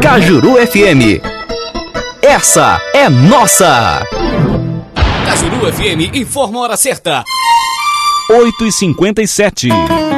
Cajuru FM. Essa é nossa. Cajuru FM informa a hora certa. 8h57.